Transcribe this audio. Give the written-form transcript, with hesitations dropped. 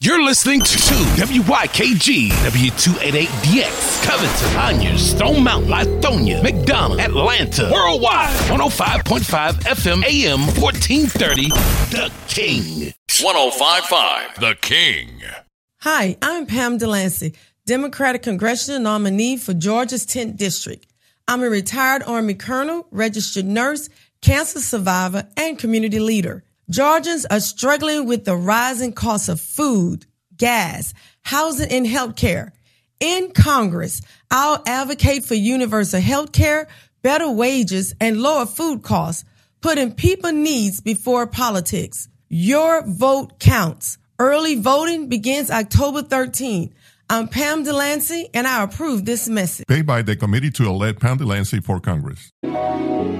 You're listening to WYKG, W288DX, Covington, Conyers, Stone Mountain, Lithonia, McDonough, Atlanta, worldwide, 105.5 FM, AM 1430, The King. 105.5, The King. Hi, I'm Pam Delancey, Democratic congressional nominee for Georgia's 10th District. I'm a retired Army colonel, registered nurse, cancer survivor, and community leader. Georgians are struggling with the rising cost of food, gas, housing, and health care. In Congress, I'll advocate for universal health care, better wages, and lower food costs, putting people's needs before politics. Your vote counts. Early voting begins October 13th. I'm Pam Delancey, and I approve this message. Paid by the committee to elect Pam Delancey for Congress.